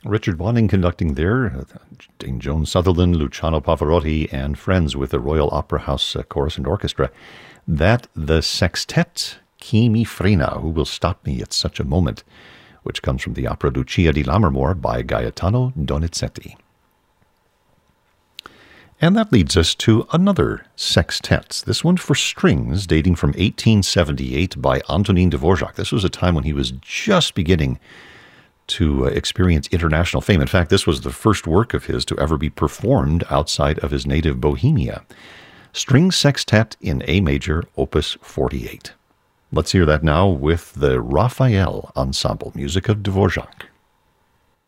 Richard Wanning conducting there, Dame Joan Sutherland, Luciano Pavarotti, and friends with the Royal Opera House Chorus and Orchestra. That the sextet Chi mi frena, Who Will Stop Me at Such a Moment, which comes from the opera Lucia di Lammermoor by Gaetano Donizetti. And that leads us to another sextet, this one for strings, dating from 1878 by Antonin Dvorak. This was a time when he was just beginning to experience international fame. In fact, this was the first work of his to ever be performed outside of his native Bohemia. String Sextet in A major, Opus 48. Let's hear that now with the Raphael Ensemble, music of Dvorak.